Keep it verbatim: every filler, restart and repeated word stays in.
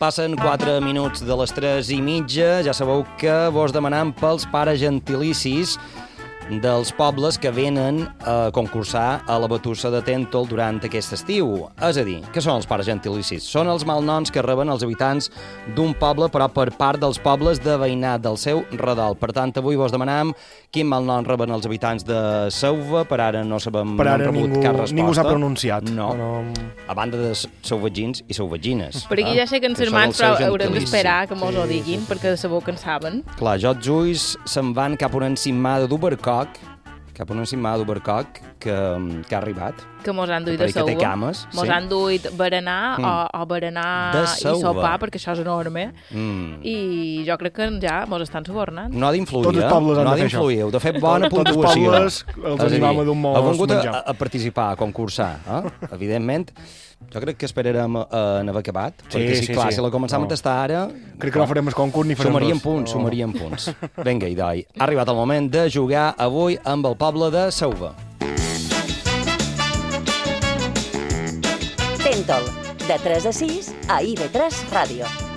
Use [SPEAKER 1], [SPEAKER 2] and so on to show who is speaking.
[SPEAKER 1] Passen quatre minuts de les tres i mitja. Ja sabeu que vos demanam pels pares gentilicis dels pobles que venen a concursar a la Batussa de Tèntol durant aquest estiu. És a dir, què són els pares gentilicis? Són els malnoms que reben els habitants d'un poble, però per part dels pobles de veïnat del seu redol. Per tant, avui vos demanam quin malnom reben els habitants de Seuva. Per ara no sabem,
[SPEAKER 2] per ara
[SPEAKER 1] no hem rebut
[SPEAKER 2] ningú,
[SPEAKER 1] cap resposta.
[SPEAKER 2] Ningú s'ha pronunciat.
[SPEAKER 1] No.
[SPEAKER 2] no.
[SPEAKER 1] A banda de seuvagins i seuvagines.
[SPEAKER 3] Per aquí ja sé que ens
[SPEAKER 1] que
[SPEAKER 3] germans, però haurem
[SPEAKER 1] gentilicis.
[SPEAKER 3] d'esperar que mos
[SPEAKER 2] Sí,
[SPEAKER 3] ho diguin,
[SPEAKER 2] sí, sí.
[SPEAKER 3] perquè sabeu que en saben.
[SPEAKER 1] Clar, jo els ulls se'n van cap a una encimada d'Ubercoc, cap a una encimada d'Ubercoc que, que ha arribat.
[SPEAKER 3] Que mos han duit
[SPEAKER 1] Per
[SPEAKER 3] de
[SPEAKER 1] ahí que té
[SPEAKER 3] Seuva.
[SPEAKER 1] cames,
[SPEAKER 3] Mos
[SPEAKER 1] sí.
[SPEAKER 3] han duit berenar
[SPEAKER 1] Mm.
[SPEAKER 3] o, o berenar
[SPEAKER 1] De
[SPEAKER 3] i
[SPEAKER 1] Seuva.
[SPEAKER 3] sopar, perquè això és enorme.
[SPEAKER 1] Mm.
[SPEAKER 3] I jo crec que ja mos estan subornant.
[SPEAKER 1] No ha d'influir,
[SPEAKER 2] Tots els
[SPEAKER 1] eh?
[SPEAKER 2] pobles han
[SPEAKER 1] no ha
[SPEAKER 2] de fer
[SPEAKER 1] d'influir. Heu de fer bona
[SPEAKER 2] Tots els
[SPEAKER 1] puntuació.
[SPEAKER 2] pobles els
[SPEAKER 1] És a dir,
[SPEAKER 2] animam a dur molts
[SPEAKER 1] heu vingut a,
[SPEAKER 2] menjar.
[SPEAKER 1] a participar, a concursar, eh? Evidentment. Jo crec que esperarem a, a haver acabat, perquè sí,
[SPEAKER 2] sí,
[SPEAKER 1] clar,
[SPEAKER 2] sí.
[SPEAKER 1] si la començam
[SPEAKER 2] No.
[SPEAKER 1] a tastar ara...
[SPEAKER 2] Crec que no farem el concurs ni farem
[SPEAKER 1] Sumarien
[SPEAKER 2] res.
[SPEAKER 1] punts,
[SPEAKER 2] No.
[SPEAKER 1] sumarien punts. Vinga, idoi. Ha arribat el moment de jugar avui amb el poble de Seuva.
[SPEAKER 4] Tèntol, de tres a sis a I V tres Ràdio.